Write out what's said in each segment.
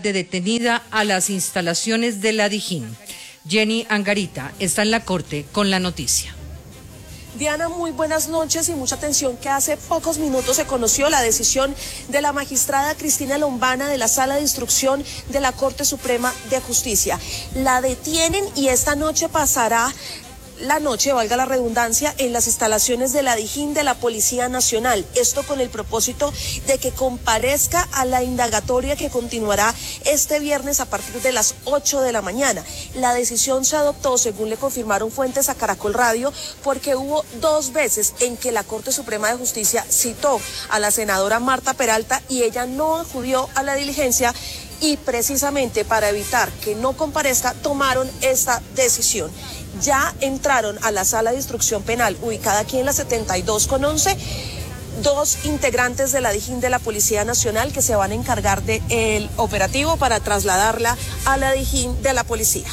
de detenida a las instalaciones de la Dijín. Jenny Angarita está en la corte con la noticia. Diana, muy buenas noches y mucha atención que hace pocos minutos se conoció la decisión de la magistrada Cristina Lombana de la Sala de Instrucción de la Corte Suprema de Justicia. La detienen y esta noche pasará la noche, valga la redundancia, en las instalaciones de la Dijín de la Policía Nacional. Esto con el propósito de que comparezca a la indagatoria que continuará este viernes a partir de las 8 de la mañana. La decisión se adoptó, según le confirmaron fuentes a Caracol Radio, porque hubo 2 veces en que la Corte Suprema de Justicia citó a la senadora Marta Peralta y ella no acudió a la diligencia, y precisamente para evitar que no comparezca tomaron esta decisión. Ya entraron a la Sala de Instrucción Penal, ubicada aquí en la 72 con 11, 2 integrantes de la Dijín de la Policía Nacional que se van a encargar del operativo para trasladarla a la Dijín de la Policía.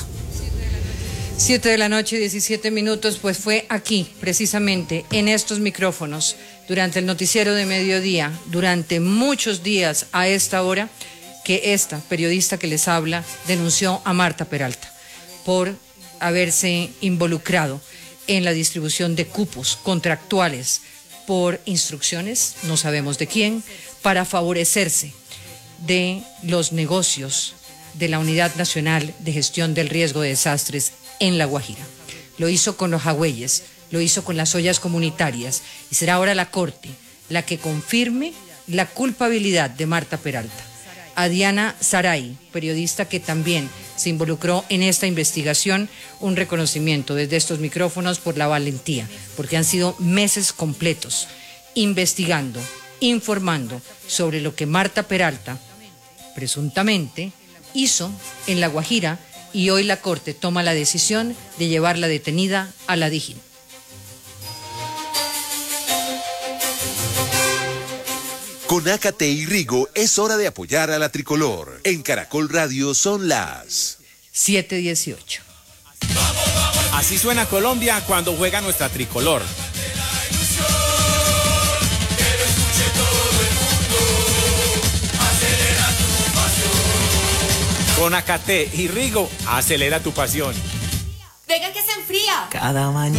7 de la noche, 17 minutos, pues fue aquí, precisamente, en estos micrófonos, durante el noticiero de mediodía, durante muchos días a esta hora, que esta periodista que les habla denunció a Marta Peralta por haberse involucrado en la distribución de cupos contractuales por instrucciones, no sabemos de quién, para favorecerse de los negocios de la Unidad Nacional de Gestión del Riesgo de Desastres en La Guajira. Lo hizo con los jagüeyes, lo hizo con las ollas comunitarias y será ahora la Corte la que confirme la culpabilidad de Marta Peralta. A Diana Saray, periodista que también se involucró en esta investigación, un reconocimiento desde estos micrófonos por la valentía, porque han sido meses completos investigando, informando sobre lo que Marta Peralta presuntamente hizo en La Guajira, y hoy la Corte toma la decisión de llevarla detenida a la Dijín. Con Ácate y Rigo es hora de apoyar a la tricolor. En Caracol Radio son las 7:18. Así suena Colombia cuando juega nuestra tricolor. Con Ácate y Rigo, acelera tu pasión. Venga que se enfría. Cada mañana.